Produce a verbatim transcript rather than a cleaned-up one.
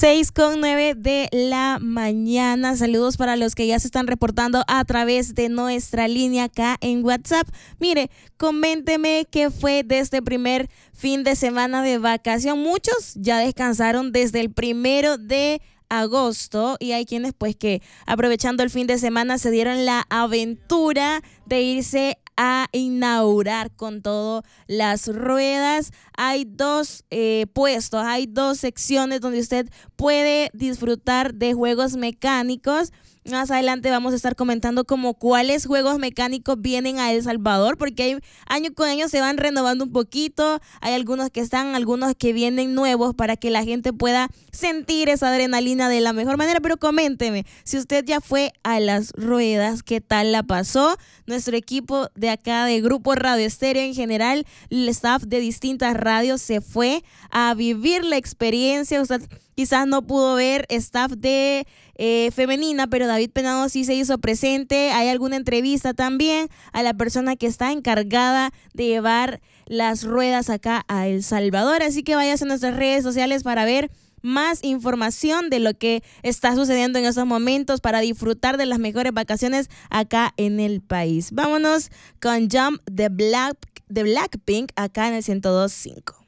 seis con nueve de la mañana. Saludos para los que ya se están reportando a través de nuestra línea acá en WhatsApp. Mire, coménteme qué fue de este primer fin de semana de vacación. Muchos ya descansaron desde el primero de agosto y hay quienes pues que aprovechando el fin de semana se dieron la aventura de irse a inaugurar con todo las ruedas. Hay dos eh, puestos, hay dos secciones donde usted puede disfrutar de juegos mecánicos. Más adelante vamos a estar comentando como cuáles juegos mecánicos vienen a El Salvador, porque hay, año con año se van renovando un poquito. Hay algunos que están, algunos que vienen nuevos para que la gente pueda sentir esa adrenalina de la mejor manera. Pero coménteme, si usted ya fue a las ruedas, ¿qué tal la pasó? Nuestro equipo de acá de Grupo Radio Estéreo en general, el staff de distintas radios se fue a vivir la experiencia. Usted quizás no pudo ver staff de eh, femenina, pero David Penado sí se hizo presente. Hay alguna entrevista también a la persona que está encargada de llevar las ruedas acá a El Salvador. Así que vayas a nuestras redes sociales para ver más información de lo que está sucediendo en estos momentos para disfrutar de las mejores vacaciones acá en el país. Vámonos con Jump de Black, de Blackpink acá en el ciento dos punto cinco.